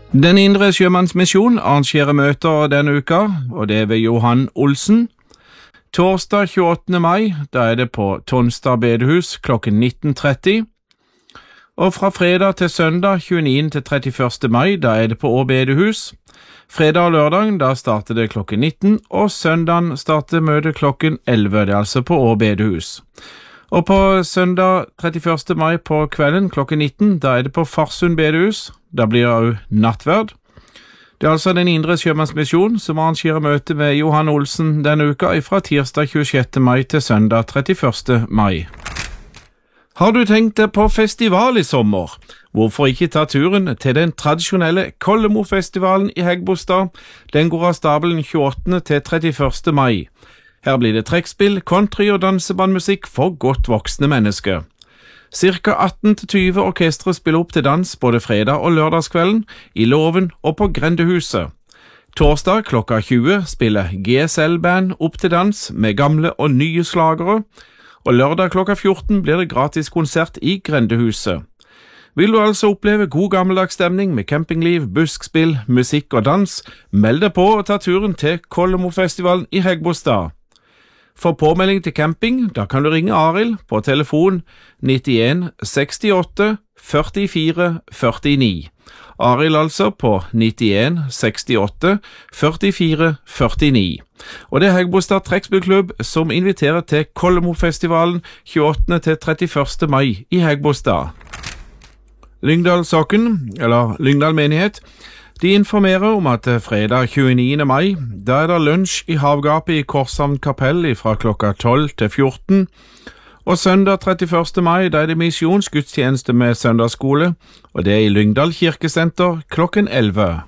Den indre sjømannsmisjon arrangerer møter denne uka, og det er ved Johan Olsen. Torsdag 28. mai, da er det på Tonstad bedehus klokken 19:30. Og fra fredag til søndag 29. til 31. mai, da er det på Å bedehus. Fredag og lørdag, da starter det klokken 19, og søndagen starter møtet klokken 11, det er altså på Å bedehus. Og på søndag 31. mai på kvelden klokken 19, da er det på Farsund bedehus. Da blir det også nattverd. Det er altså den indre sjømannsmisjon som arrangerer møte med Johan Olsen denne uka fra tirsdag 26. mai til søndag 31. mai. Har du tenkt deg på festival i sommer? Hvorfor ikke ta turen til den tradisjonelle Kollemo-festivalen i Hægebostad? Den går av stabelen 28. til 31. mai. Her blir det trekkspill, country og dansebandmusikk for godt voksne mennesker. Cirka 18-20 orkestre spiller opp til dans både fredag og lørdagskvelden, i Låven og på Grendehuset. Torsdag klokka 20 spiller GSL-band opp til dans med gamle og nye slagere, og lørdag klokka 14 blir det gratis konsert i Grendehuset. Vil du altså oppleve god gammeldags stemning med campingliv, buskspill, musikk og dans, meld deg på og ta turen til Kollemo-festivalen i Hægebostad. For påmelding til camping, da kan du ringe Arild på telefon 91 68 44 49. Arild altså på 91 68 44 49. Og det er Hægebostad trekkspillklubb som inviterer til Kollemo-festivalen 28. til 31. mai i Hægebostad. Lyngdal Sokken, eller Lyngdal menighet, de informerer om at fredag 29. mai, da er det lunsj i havgapet i Korshavn kapell fra klokka 12 til 14, og søndag 31. mai, da er det misjonsgudstjeneste med søndagsskole, og det er i Lyngdal kirkesenter klokken 11.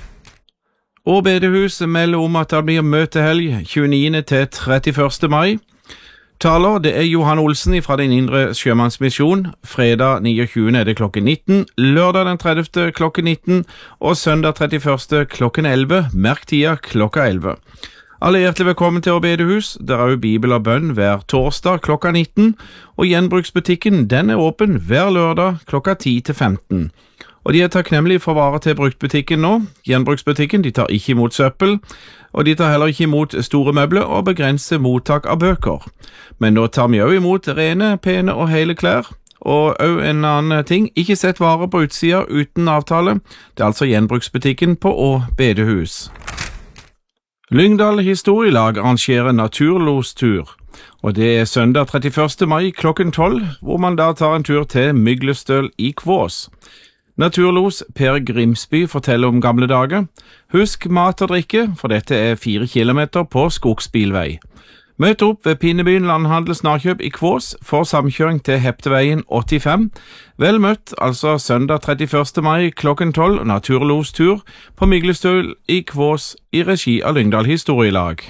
Og bedehuset melder om at det blir møtehelg 29. til 31. mai. Taler, det er Johan Olsen fra den indre sjømannsmisjon. Fredag 29. er det klokken 19, lørdag den 30. klokken 19 og søndag 31. klokken 11, merk tida klokka 11. Alle hjertelig velkommen til Å bedehus. Der er jo bibel og bønn hver torsdag klokka 19, og gjenbruksbutikken den er åpen hver lørdag klokka 10 til 15. Og de er takknemlige for varer til bruktbutikken nå. Gjenbruksbutikken de tar ikke imot søppel, og de tar heller ikke imot store møbler og begrenser mottak av bøker. Men nå tar vi også imot rene, pene og hele klær. Og også en annen ting, ikke sett varer på utsida uten avtale. Det er altså gjenbruksbutikken på Å bedehus. Lyngdal historielag arrangerer naturlostur, og det er søndag 31. mai klokken 12, hvor man da tar en tur til Myglestøl i Kvås. Naturlos Per Grimsby forteller om gamle dager. Husk mat og drikke, for dette er 4 kilometer på skogsbilvei. Møt opp ved Pinnebyen landhandel snarkjøp i Kvås for samkjøring til Hepteveien 85. Vel møtt, altså søndag 31. mai klokken 12, naturlostur på Myglestøl i Kvås i regi av Lyngdal historielag.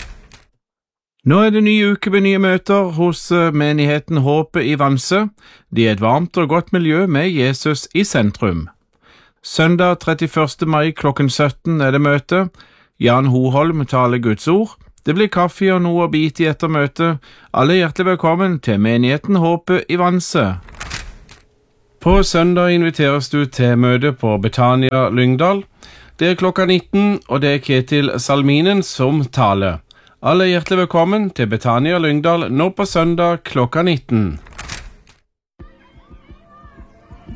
Nå er det ny uke med nye møter hos menigheten Håpet i Vanse. Det er et varmt og godt miljø med Jesus i sentrum. Søndag 31. mai klokken 17 er det møte. Jan Hoholm taler Guds ord. Det blir kaffe og noe å bite i etter møtet. Alle hjertelig velkommen til menigheten Håpet i Vanse. På søndag inviteres du til møte på Betania Lyngdal. Det er klokka 19, og det er Ketil Salminen som taler. Alle hjertelig velkommen til Betania Lyngdal nå på søndag klokka 19.